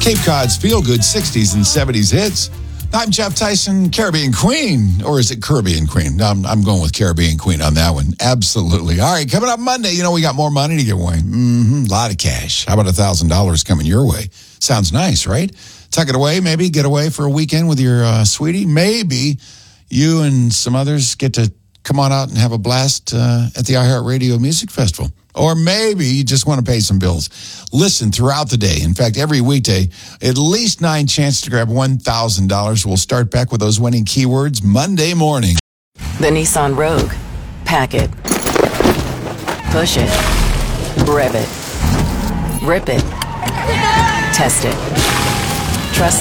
Cape Cod's feel-good 60s and 70s hits. I'm Jeff Tyson, Caribbean Queen. Or is it Caribbean Queen? No, I'm going with Caribbean Queen on that one. Absolutely. All right, coming up Monday, we got more money to give away. A lot of cash. How about $1,000 coming your way? Sounds nice, right? Tuck it away, maybe get away for a weekend with your sweetie. Maybe you and some others get to come on out and have a blast at the iHeartRadio Music Festival. Or maybe you just want to pay some bills. Listen throughout the day. In fact, every weekday, at least 9 chances to grab $1,000. We'll start back with those winning keywords Monday morning. The Nissan Rogue. Pack it. Push it. Rev it. Rip it. Test it. Trust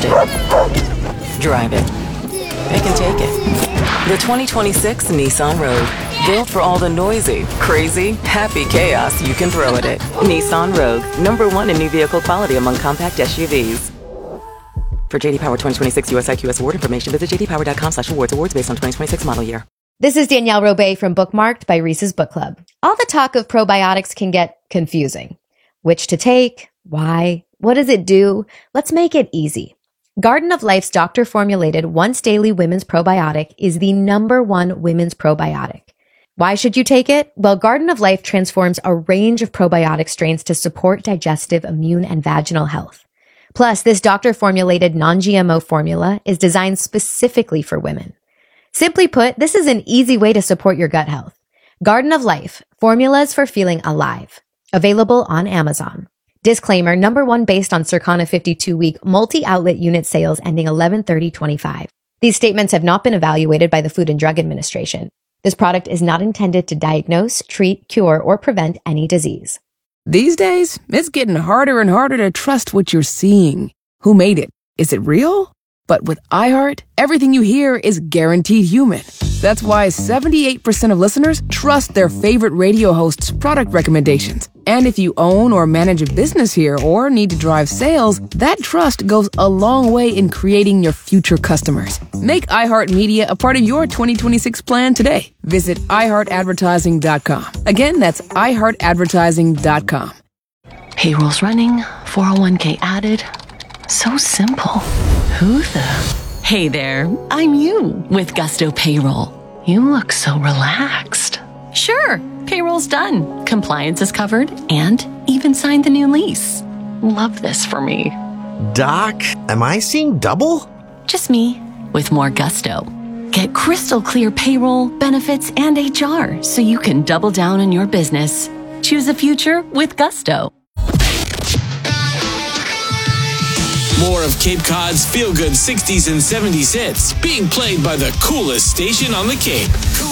it. Drive it. It can take it. The 2026 Nissan Rogue. Built for all the noisy, crazy, happy chaos you can throw at it. Nissan Rogue. #1 in new vehicle quality among compact SUVs. For JD Power 2026 US IQS award information, visit jdpower.com/awards. Awards based on 2026 model year. This is Danielle Robay from Bookmarked by Reese's Book Club. All the talk of probiotics can get confusing. Which to take? Why? What does it do? Let's make it easy. Garden of Life's doctor-formulated once daily women's probiotic is the #1 women's probiotic. Why should you take it? Well, Garden of Life transforms a range of probiotic strains to support digestive, immune, and vaginal health. Plus, this doctor-formulated non-GMO formula is designed specifically for women. Simply put, this is an easy way to support your gut health. Garden of Life, formulas for feeling alive. Available on Amazon. Disclaimer, #1 based on Circana 52-week multi-outlet unit sales ending 11/30/25. These statements have not been evaluated by the Food and Drug Administration. This product is not intended to diagnose, treat, cure, or prevent any disease. These days, it's getting harder and harder to trust what you're seeing. Who made it? Is it real? But with iHeart, everything you hear is guaranteed human. That's why 78% of listeners trust their favorite radio hosts' product recommendations. And if you own or manage a business here or need to drive sales, that trust goes a long way in creating your future customers. Make iHeartMedia a part of your 2026 plan today. Visit iHeartAdvertising.com. Again, that's iHeartAdvertising.com. Payroll's running, 401k added. So simple. Who the? Hey there, I'm you with Gusto Payroll. You look so relaxed. Sure, payroll's done. Compliance is covered and even signed the new lease. Love this for me. Doc, am I seeing double? Just me with more gusto. Get crystal clear payroll, benefits, and HR so you can double down on your business. Choose a future with Gusto. More of Cape Cod's feel-good 60s and 70s hits being played by the coolest station on the Cape.